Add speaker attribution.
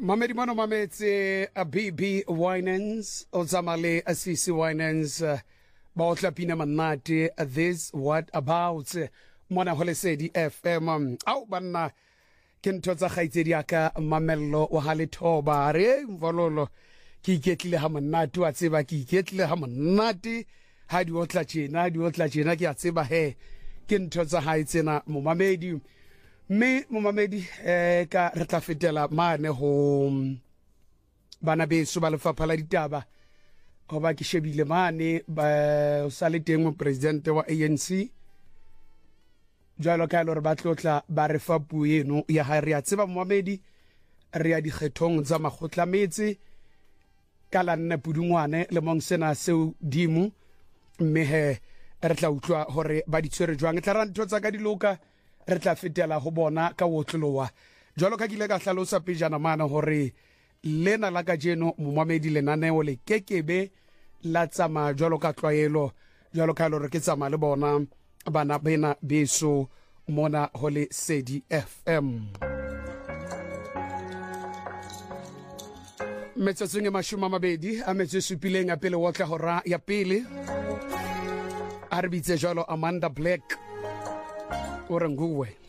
Speaker 1: Mamedi mano mametse a BB Winans o zamale a CC Winans ba o tlapina manate this what about mona Holesedi FM au banna ke ntho tsa gaitsedi aka mamello o ha lethoba re mvololo ke iketlile ha manate wa tseba ke iketlile ha manate ha di otla tjena ke a tseba he ke ntho tsa haitsena mo mamedi me mo mamedi ka re tla fetela mane ho bana beso ba lefapha la ditaba go ba ke shebile mane ba o sale teng mo president wa ANC jalo ka lo re ba tlotla ba re fa puo eno ya ha re a tseba mo mamedi re ya dikgethong tsa magotla metse ka la nne pudungwane le mong sena seo dimo mme he re tla utlwa hore ba di tshwere jwang tla ra ntho tsa ka diloka re tla fetela go bona ka wotlolowa jalo ka kile ka hlalosa pejana mana hore lena la ka jeno momamedi lenaneo le kekebe la tsama jalo ka tlwaelo jalo ka lo re ke tsama le bona bana bena beso mona Holesedi FM metsotsong e mashome mabedi a metso supileng a pele wotla hora ya pele a re bitse jalo Amanda Black o re nguwe